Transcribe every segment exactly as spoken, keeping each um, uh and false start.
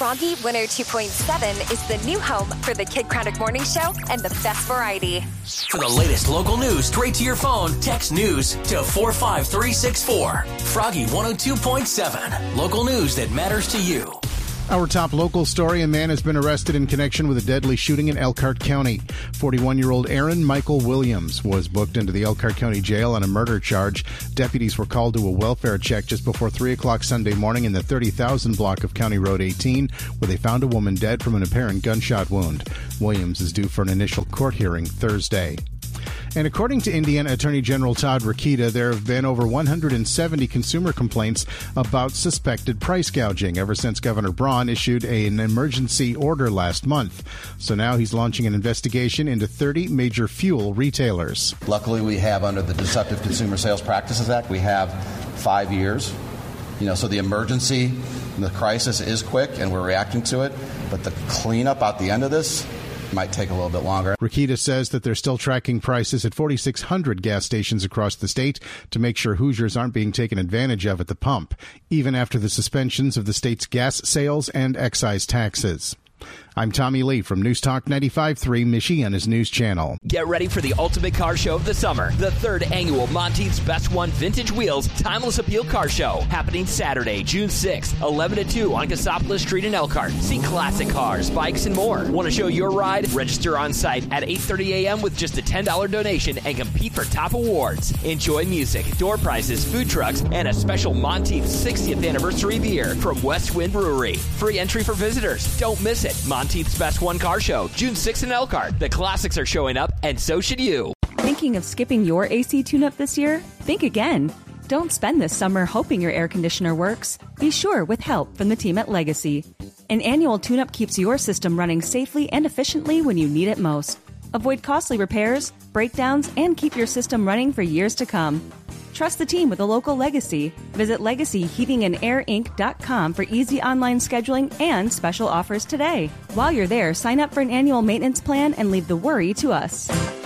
Froggy one oh two point seven is the new home for the Kid Craddock Morning Show and the best variety. For the latest local news straight to your phone, text news to four five three six four. Froggy one oh two point seven. Local news that matters to you. Our top local story, a man has been arrested in connection with a deadly shooting in Elkhart County. forty-one-year-old Aaron Michael Williams was booked into the Elkhart County Jail on a murder charge. Deputies were called to a welfare check just before three o'clock Sunday morning in the thirty thousand block of County Road eighteen, where they found a woman dead from an apparent gunshot wound. Williams is due for an initial court hearing Thursday. And according to Indiana Attorney General Todd Rokita, there have been over one hundred seventy consumer complaints about suspected price gouging ever since Governor Braun issued an emergency order last month. So now he's launching an investigation into thirty major fuel retailers. Luckily, we have, under the Deceptive Consumer Sales Practices Act, we have five years. You know, so the emergency, the crisis is quick, and we're reacting to it. But the cleanup at the end of this might take a little bit longer. Rokita says that they're still tracking prices at forty-six hundred gas stations across the state to make sure Hoosiers aren't being taken advantage of at the pump, even after the suspensions of the state's gas sales and excise taxes. I'm Tommy Lee from News Talk ninety-five point three, Michiana's News Channel. Get ready for the ultimate car show of the summer. The third annual Monteith's Best One Vintage Wheels Timeless Appeal Car Show. Happening Saturday, June sixth, eleven to two on Cassopolis Street in Elkhart. See classic cars, bikes, and more. Want to show your ride? Register on site at eight thirty a.m. with just a ten dollars donation and compete for top awards. Enjoy music, door prizes, food trucks, and a special Monteith's sixtieth anniversary beer from West Wind Brewery. Free entry for visitors. Don't miss it. Monteith's Best One Car Show, June sixth in Elkhart. The classics are showing up, and so should you. Thinking of skipping your A C tune-up this year? Think again. Don't spend this summer hoping your air conditioner works. Be sure with help from the team at Legacy. An annual tune-up keeps your system running safely and efficiently when you need it most. Avoid costly repairs, breakdowns, and keep your system running for years to come. Trust the team with a local Legacy. Visit legacy heating and air inc dot com for easy online scheduling and special offers today. While you're there, sign up for an annual maintenance plan and leave the worry to us.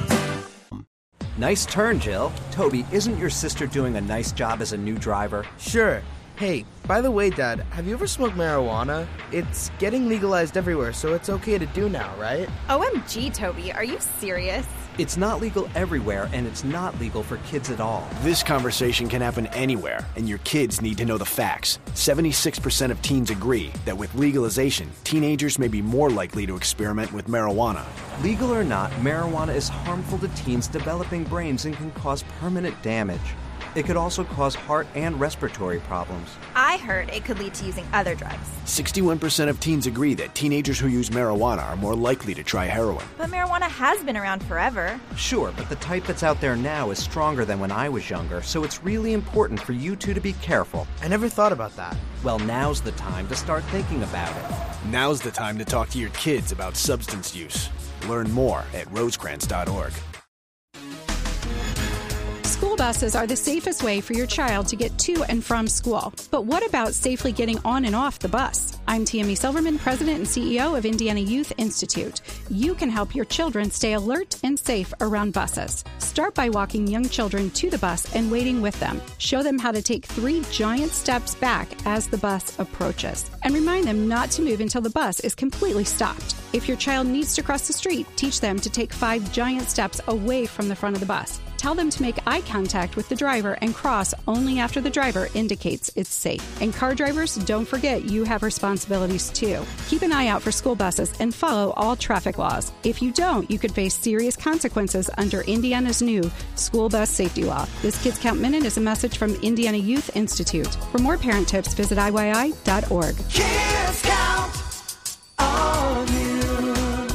Nice turn, Jill. Toby, isn't your sister doing a nice job as a new driver? Sure. Hey, by the way, Dad, have you ever smoked marijuana? It's getting legalized everywhere, so it's okay to do now, right? O M G, Toby, are you serious? It's not legal everywhere, and it's not legal for kids at all. This conversation can happen anywhere, and your kids need to know the facts. seventy-six percent of teens agree that with legalization, teenagers may be more likely to experiment with marijuana. Legal or not, marijuana is harmful to teens' developing brains and can cause permanent damage. It could also cause heart and respiratory problems. I heard it could lead to using other drugs. sixty-one percent of teens agree that teenagers who use marijuana are more likely to try heroin. But marijuana has been around forever. Sure, but the type that's out there now is stronger than when I was younger, so it's really important for you two to be careful. I never thought about that. Well, now's the time to start thinking about it. Now's the time to talk to your kids about substance use. Learn more at rosecrans dot org. School buses are the safest way for your child to get to and from school. But what about safely getting on and off the bus? I'm Tammy Silverman, President and C E O of Indiana Youth Institute. You can help your children stay alert and safe around buses. Start by walking young children to the bus and waiting with them. Show them how to take three giant steps back as the bus approaches. And remind them not to move until the bus is completely stopped. If your child needs to cross the street, teach them to take five giant steps away from the front of the bus. Tell them to make eye contact with the driver and cross only after the driver indicates it's safe. And car drivers, don't forget you have responsibilities too. Keep an eye out for school buses and follow all traffic laws. If you don't, you could face serious consequences under Indiana's new school bus safety law. This Kids Count Minute is a message from Indiana Youth Institute. For more parent tips, visit I Y I dot org. Kids count on you.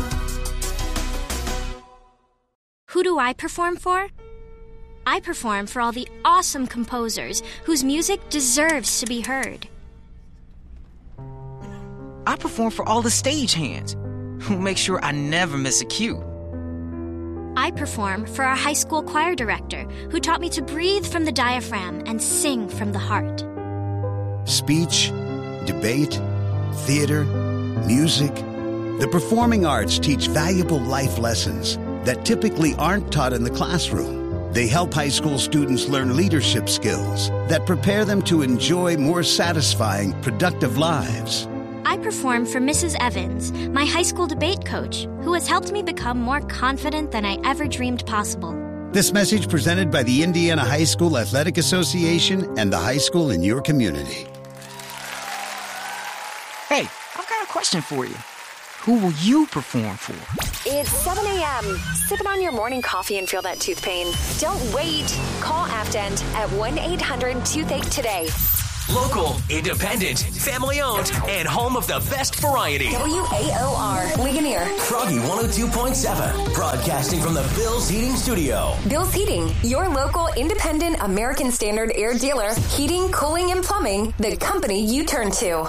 Who do I perform for? I perform for all the awesome composers whose music deserves to be heard. I perform for all the stagehands who make sure I never miss a cue. I perform for our high school choir director who taught me to breathe from the diaphragm and sing from the heart. Speech, debate, theater, music. The performing arts teach valuable life lessons that typically aren't taught in the classroom. They help high school students learn leadership skills that prepare them to enjoy more satisfying, productive lives. I perform for Missus Evans, my high school debate coach, who has helped me become more confident than I ever dreamed possible. This message presented by the Indiana High School Athletic Association and the high school in your community. Hey, I've got a question for you. Who will you perform for? It's seven a.m. Sipping on your morning coffee and feel that tooth pain. Don't wait. Call Afdent at one eight hundred toothache today. Local, independent, family-owned, and home of the best variety. W A O R, Ligonier. Froggy one oh two point seven, broadcasting from the Bill's Heating Studio. Bill's Heating, your local independent American Standard air dealer. Heating, cooling, and plumbing, the company you turn to.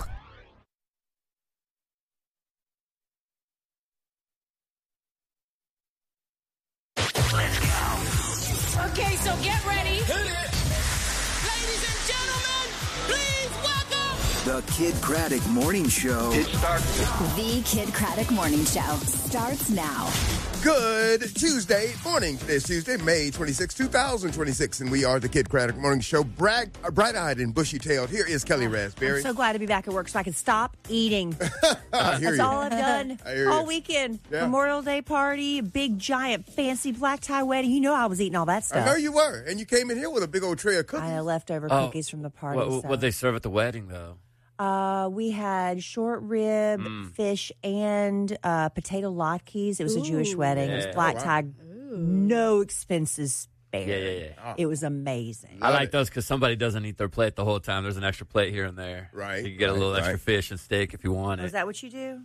Okay, so get ready. Hit it. Ladies and gentlemen, please welcome The Kid Craddock Morning Show. It starts. The Kid Craddock Morning Show starts now. Good Tuesday morning. Today's Tuesday, May twenty-sixth, twenty twenty-six, and we are the Kid Craddock Morning Show. Brag, uh, bright-eyed and bushy-tailed. Here is Kelly Raspberry. I'm so glad to be back at work so I can stop eating. I hear That's you. all I've done I hear all you. weekend. Yeah. Memorial Day party, big, giant, fancy black tie wedding. You know I was eating all that I stuff. know you were, and you came in here with a big old tray of cookies. I had leftover Oh, cookies from the party. What so. what they serve at the wedding, though? Uh, we had short rib, Mm. fish, and uh, potato latkes. It was a Jewish Ooh, wedding. It yeah. was black Oh, wow. tie, no expenses spared. Yeah, yeah, yeah. It was amazing. I like those because somebody doesn't eat their plate the whole time. There's an extra plate here and there. Right. So you can get a right, little extra right. fish and steak if you want Is it. that what you do?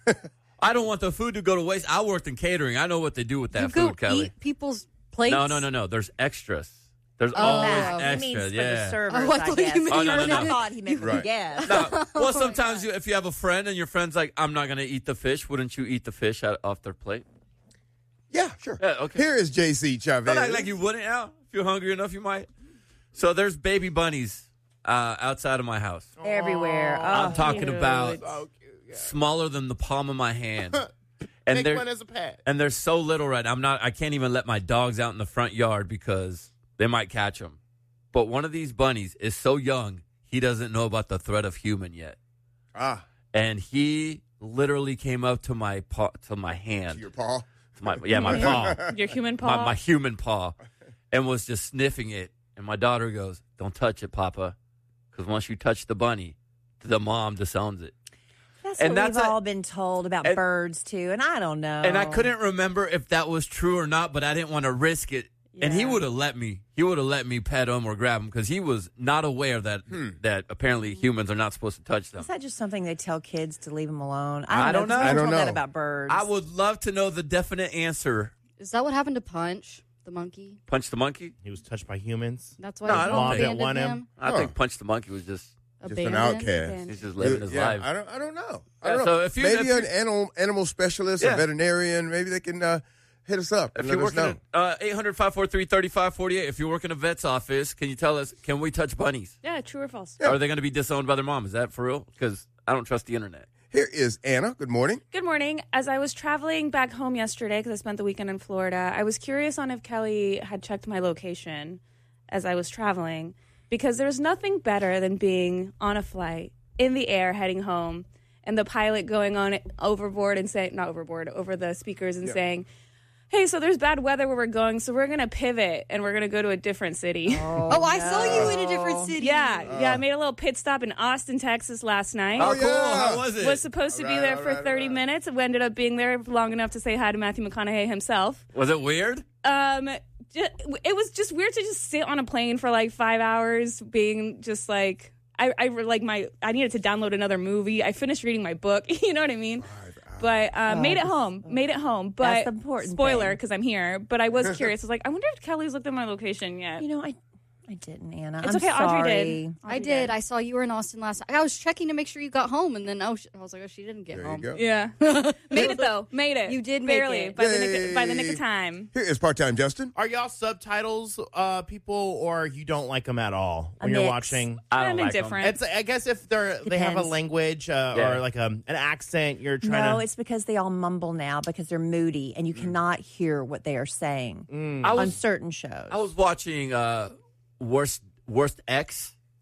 I don't want the food to go to waste. I worked in catering. I know what they do with that You food, go Kelly. eat people's plates? No, no, no, no. There's extras. There's Oh. always Oh. He extras. He means for yeah. the servers, Oh, I I, thought you guess. meant Oh, no, no, no. I thought he meant for the Right. guests. No. Well, sometimes you, if you have a friend and your friend's like, I'm not going to eat the fish, wouldn't you eat the fish out, off their plate? Yeah, sure. Yeah, okay. Here is J C Chavez. Don't act like you wouldn't now. If you're hungry enough, you might. So there's baby bunnies uh, outside of my house. Everywhere. I'm Oh, talking cute. about So cute, yeah. smaller than the palm of my hand. And Take they're one as a pet. and they're so little right now. I'm not. I can't even let my dogs out in the front yard because they might catch them. But one of these bunnies is so young, he doesn't know about the threat of human yet. Ah, And he literally came up to my paw, to my hand, to your paw. to my yeah, my paw, Your human paw? my, my human paw, and was just sniffing it. And my daughter goes, "Don't touch it, Papa, because once you touch the bunny, the mom disowns it." That's And what that's we've a- all been told about and- birds, too, and I don't know. And I couldn't remember if that was true or not, but I didn't want to risk it. And he Yeah. would have let me. He would have let me pet him or grab him because he was not aware that that apparently humans are not supposed to touch them. Is that just something they tell kids to leave them alone? I don't know. I I don't don't know. that know. about birds. I would love to know the definite answer. Is that what happened to Punch, the monkey? Punch the monkey? He was touched by humans. That's why No, his I don't mom think- didn't want abandoned him. I Huh. think Punch the monkey was just Just an Abandoned? outcast. Abandoned. he's just living his yeah, life. I don't. I don't know. I Yeah, don't so know. if you- maybe if an you- animal animal specialist, Yeah. a veterinarian, maybe they can uh, hit us up If and you're let us working know. at uh, eight hundred, five four three, three five four eight, if you work in a vet's office, can you tell us, can we touch bunnies? Yeah, true or false? Are they going to be disowned by their mom? Is that for real? Because I don't trust the internet. Here is Anna. Good morning. Good morning. As I was traveling back home yesterday, because I spent the weekend in Florida, I was curious on if Kelly had checked my location as I was traveling, because there's nothing better than being on a flight in the air heading home and the pilot going on it overboard and saying, not overboard, over the speakers and Yeah. saying, hey, so there's bad weather where we're going, so we're going to pivot and we're going to go to a different city. Oh, I saw you in a different city. Yeah, yeah. I made a little pit stop in Austin, Texas last night. Oh, cool. How was it? Was supposed to All be right, there all for right, all thirty minutes. We ended up being there long enough to say hi to Matthew McConaughey himself. Was it weird? Um, ju- it was just weird to just sit on a plane for like five hours, being just like I, I like my I needed to download another movie. I finished reading my book. You know what I mean? But uh, Oh, made it this- home. Made it home. But That's the important spoiler thing. because I'm here. But I was curious. I was like, I wonder if Kelly's looked at my location yet. You know, I I didn't, Anna. It's I'm okay, Audrey sorry. did. I did. I saw you were in Austin last night. I was checking to make sure you got home, and then oh, sh- I was like, oh, she didn't get There you home. go. Yeah, made it though. Made it. You did make barely it. by the nick Yay. of, by the nick of time. Here is part-time Justin. Are y'all subtitles uh, people, or you don't like them at all when A you're mix. watching? I don't I'm like 'em. indifferent. It's, I guess if they're they have a Depends. language uh, Yeah. or like a, an accent, you're trying No, to. it's because they all mumble now because they're moody and you cannot hear what they are saying I on was- certain shows. I was watching uh, Worst Worst X,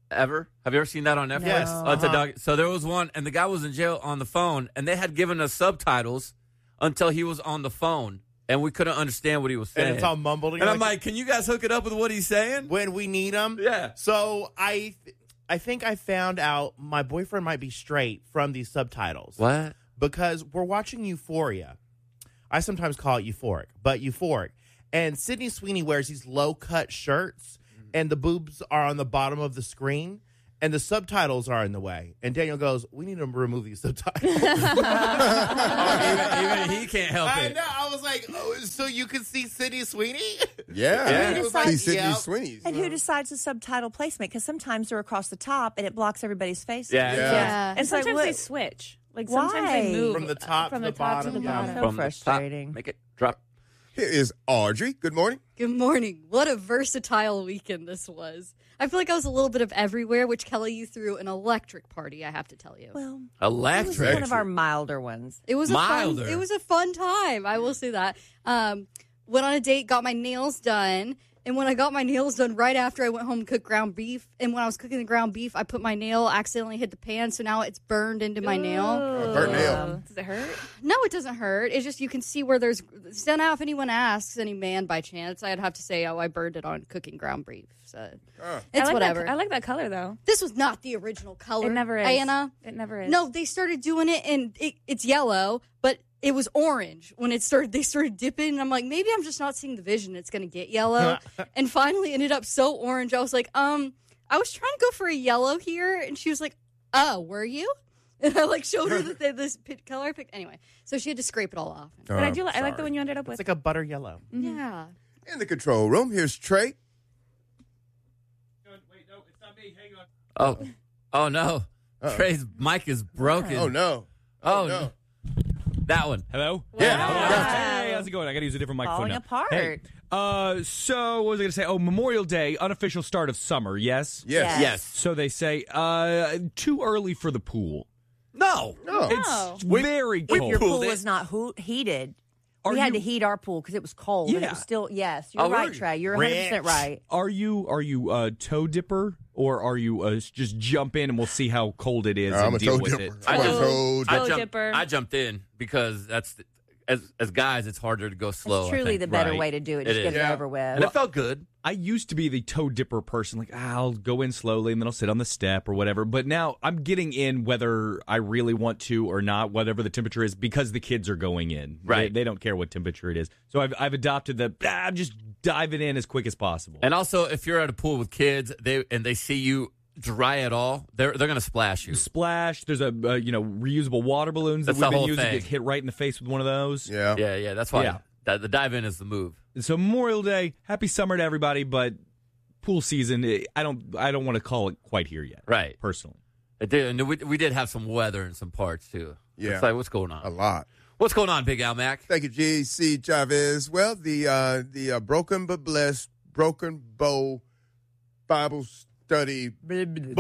Ever? Have you ever seen that on Netflix? Yes. Oh, it's a Uh-huh. doc- so there was one, and the guy was in jail on the phone, and they had given us subtitles until he was on the phone, and we couldn't understand what he was saying. And it's all mumbled. And I'm like, can you guys hook it up with what he's saying? When we need them? Yeah. So I th- I think I found out my boyfriend might be straight from these subtitles. What? Because we're watching Euphoria. I sometimes call it euphoric, but euphoric. And Sydney Sweeney wears these low-cut shirts, and the boobs are on the bottom of the screen, and the subtitles are in the way. And Daniel goes, we need to remove these subtitles. oh, even, even he can't help I it. know. I was like, oh, so you can see Sydney Sweeney? Yeah. Yeah. It was decides- like, Sydney Yeah. Sweeney's. And who decides the subtitle placement? Because sometimes they're across the top and it blocks everybody's face. Yeah. Yeah. Yeah. And It's like, sometimes what- they switch. Like Why? sometimes they move From the top from to the the top to bottom, the yeah. bottom. So From the top, frustrating. make it drop. Here is Audrey. Good morning. Good morning. What a versatile weekend this was. I feel like I was a little bit of everywhere, which, Kelly, you threw an electric party, I have to tell you. Well, Electric. it was one of our milder ones. It was a Milder. fun, it was a fun time. I will say that. Um, went on a date, got my nails done. And when I got my nails done right after I went home and cooked ground beef, and when I was cooking the ground beef, I put my nail, accidentally hit the pan, so now it's burned into my nail. A burnt nail. Does it hurt? No, it doesn't hurt. It's just you can see where there's. So now, if anyone asks, any man by chance, I'd have to say, "Oh, I burned it on cooking ground beef." So Uh, it's I like whatever. That, I like that color though. This was not the original color. It never is. Anna. It never is. No, they started doing it, and it, it's yellow, but it was orange when it started. They started dipping, and I'm like, maybe I'm just not seeing the vision. It's going to get yellow, and finally ended up so orange. I was like, um, I was trying to go for a yellow here, and she was like, "Oh, were you?" And I like showed her that they, this pit color I picked. Anyway, so she had to scrape it all off. But I do. Oh, Li- I like the sorry. one you ended up It's with. like a butter yellow. Yeah. In the control room, here's Trey. Oh, oh no. Uh-oh. Trey's mic is broken. Oh, no. Oh, no. no. That one. Hello? Yeah. Hey, how's it going? I got to use a different microphone Falling now. apart. Hey, uh, so what was I going to say? Oh, Memorial Day, unofficial start of summer, yes? Yes. Yes. Yes. So they say, uh, too early for the pool. No. No. It's We- very If cold. your pool Pooled it. was not ho- heated, Are we had you- to heat our pool because it was cold. And it Yeah. was still, yes, you're Oh, right, really? Trey. You're one hundred percent Rich. right. Are you are you a toe dipper or are you uh, just jump in and we'll see how cold it is I'm and a deal toe with dipper. it? I I'm a just- toe I Toe jumped, dipper. I jumped in because that's the, as as guys, it's harder to go slow. It's I truly think. the better Right. way to do it. It Just is. get it Yeah. over with. And it felt good. I used to be the toe dipper person. Like, ah, I'll go in slowly and then I'll sit on the step or whatever. But now I'm getting in whether I really want to or not, whatever the temperature is, because the kids are going in. Right. They, they don't care what temperature it is. So I've, I've adopted the, ah, I'm just diving in as quick as possible. And also, if you're at a pool with kids, they and they see you dry at all, they're they're gonna splash you. Splash. There's a uh, you know reusable water balloons That's that we've the been whole using. thing. Get hit right in the face with one of those. Yeah. Yeah, yeah. That's why Yeah. that, the dive in is the move. So Memorial Day, happy summer to everybody, but pool season, eh, I don't I don't want to call it quite here yet. Right. Personally. It did, and we we did have some weather in some parts too. Yeah. It's like, what's going on? A lot. What's going on, Big Al Mac? Thank you, G C Chavez. Well, the uh, the uh, Broken but Blessed, Broken Bow Bible Study thing,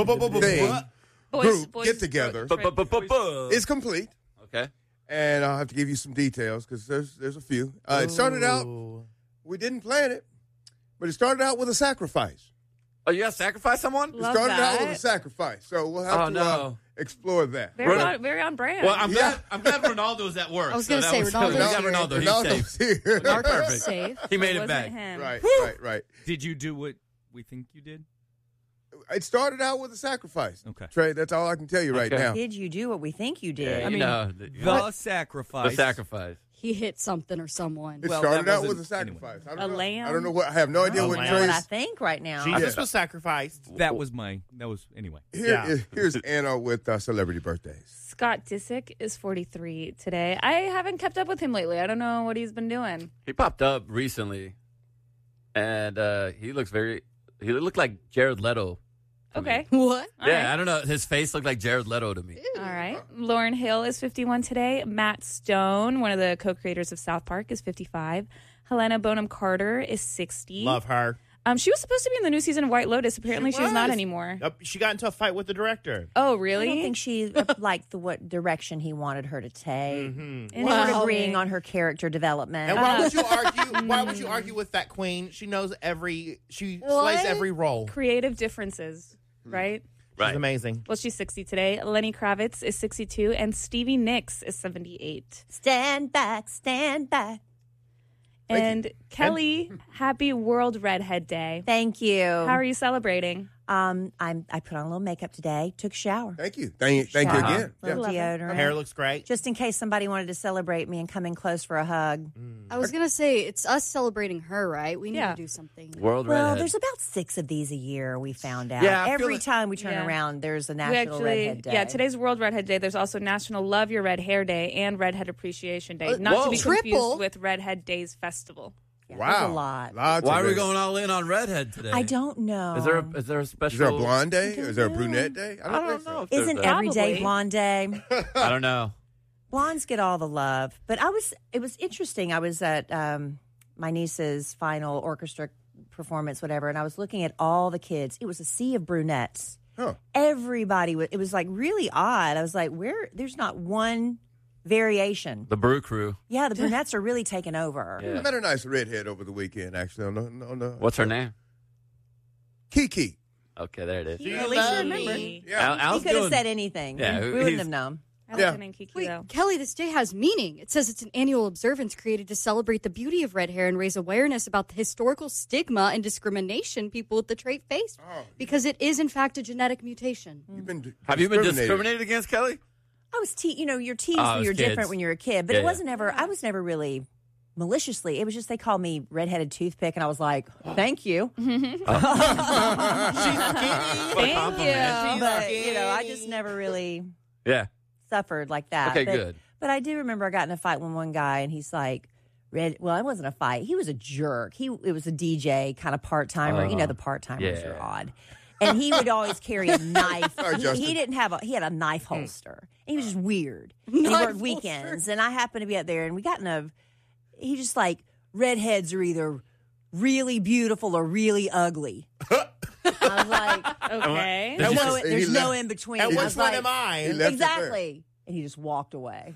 Boys, group boys, get together boys, boys. is complete. Okay. And I'll have to give you some details because there's there's a few. Uh, it started out, we didn't plan it, but it started out with a sacrifice. Oh, you got to sacrifice someone? It Love started out that. with a sacrifice. So we'll have Oh, to no. uh, explore that. Very, Ronaldo- on, very on brand. Well, I'm Yeah. glad I'm glad Ronaldo's at work. I was so gonna that say, was- Ronaldo's we got here. Ronaldo. He's Ronaldo's safe. here. Perfect. Safe. He made It it back. wasn't him. Right, Woo! right, right. Did you do what we think you did? It started out with a sacrifice. Okay. Trey, that's all I can tell you right Okay. now. Did you do what we think you did? Yeah, I you mean, know, the the, sacrifice. the sacrifice. He hit something or someone. It Well, started that out with a wasn't- anyway. sacrifice. I A don't know. lamb? I don't know what. I have no idea A what lamb. I know what I Trey's. think right now. Jesus Yeah. was sacrificed. That was my, that was, anyway. Here, Yeah. is- here's Anna with uh, celebrity birthdays. Scott Disick is forty-three today. I haven't kept up with him lately. I don't know what he's been doing. He popped up recently, and uh, he looks very. He looked like Jared Leto. to me. Okay. What? All yeah, right. I don't know. His face looked like Jared Leto to me. All right. Lauren Hill is fifty-one today. Matt Stone, one of the co-creators of South Park, is fifty-five. Helena Bonham Carter is sixty. Love her. Um, she was supposed to be in the new season of White Lotus. Apparently, She she's not was. anymore. Yep, she got into a fight with the director. Oh, I really? don't think she liked the what direction he wanted her to take. Mm-hmm. They weren't Wow. agreeing on her character development. And why would you argue? Why would you argue with that queen? She knows every. She What? slays every role. Creative differences. right? Right. She's amazing. Well, she's sixty today. Lenny Kravitz is sixty-two, and Stevie Nicks is seventy-eight. Stand back, stand back. And Kelly, happy World Redhead Day. Thank you. How are you celebrating? Um, I'm. I put on a little makeup today. Took a shower. Thank you. Thank, thank you Shower. again. Little Yeah. deodorant. Hair looks great. Just in case somebody wanted to celebrate me and come in close for a hug. I was going to say, it's us celebrating her, right? We need Yeah. to do something. World Well, Redhead. there's about six of these a year, we found out. Yeah, I feel Every like- time we turn Yeah. around, there's a We National actually, Redhead Day. yeah, today's World Redhead Day. There's also National Love Your Red Hair Day and Redhead Appreciation Day. Uh, Not whoa. to be Triple. confused with Redhead Days Festival. Yeah, Wow. There's a lot. Lots Why of are we red. going all in on redhead today? I don't know. Is there a, is there a special? Is there a blonde day? don't Or is there a know. brunette day? I don't think know. so. if there's Isn't a- every day Probably. blonde day? I don't know. Blondes get all the love. But I was, it was interesting. I was at um, my niece's final orchestra performance, whatever, and I was looking at all the kids. It was a sea of brunettes. Huh. Everybody was, it was like really odd. I was like, where, there's not one variation. The Brew Crew. Yeah, the brunettes are really taking over. Yeah. I met a nice redhead over the weekend, actually. On the, on the, What's her name? Kiki. Okay, there it is. At least you remember. Yeah. Al- Al's He could have doing- said anything. Yeah, we wouldn't he's- have known. Yeah. and Kiki, Wait, though. Kelly, this day has meaning. It says it's an annual observance created to celebrate the beauty of red hair and raise awareness about the historical stigma and discrimination people with the trait face, Oh. because it is, in fact, a genetic mutation. You've been d- Have you been discriminated. discriminated against, Kelly? I was, te- you know, you're teased Oh, when as you're kids. different when you're a kid, but Yeah, it wasn't yeah. ever, I was never really maliciously. It was just they called me redheaded toothpick, and I was like, thank you. Thank you. But, you know, I just never really Yeah. suffered like that. Okay, but, good. But I do remember I got in a fight with one guy, and he's like, "Red." Well, it wasn't a fight. He was a jerk. He it was a D J kind of part timer. You know, the part timers yeah. are odd. And he would always carry a knife. Sorry, he, Justin. he didn't have a. He had a knife holster. And he was just weird. And he Knife worked weekends, and I happened to be out there, and we got in a. He just like redheads are either really beautiful or really ugly. I was like, Okay. there's no, He there's no left- in between. And I which was one like, am I? He left it there. Exactly. And he just walked away.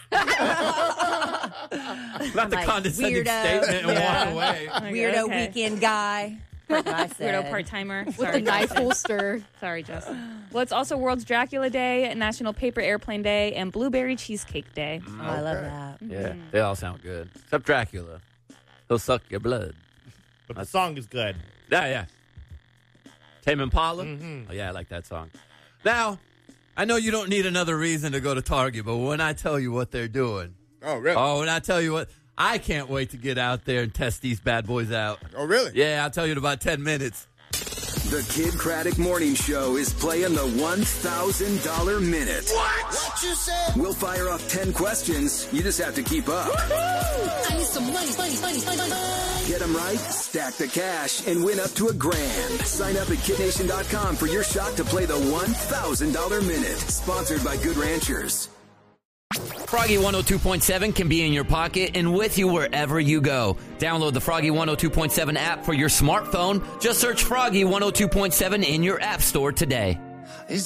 Not the like, condescending weirdo. statement and Yeah. walk away. Okay, Weirdo okay. weekend guy. That's what I said. Weirdo part timer With the knife holster. Sorry, Justin. Well, it's also World's Dracula Day, National Paper Airplane Day, and Blueberry Cheesecake Day. Oh, I love that. Yeah, they all sound good. Except Dracula. He'll suck your blood. But the song is good. Yeah, yeah. Tame Impala? Mm-hmm. Oh, yeah, I like that song. Now, I know you don't need another reason to go to Target, but when I tell you what they're doing. Oh, really? Oh, when I tell you what, I can't wait to get out there and test these bad boys out. Oh, really? Yeah, I'll tell you in about ten minutes. The Kid Craddock Morning Show is playing the one thousand dollars Minute. What? What you said? We'll fire off ten questions. You just have to keep up. I need some money, money, money, money, money. Get them right, stack the cash, and win up to a grand. Sign up at kid nation dot com for your shot to play the one thousand dollars Minute. Sponsored by Good Ranchers. Froggy one oh two point seven can be in your pocket and with you wherever you go. Download the Froggy one oh two point seven app for your smartphone. Just search Froggy one oh two point seven in your app store today.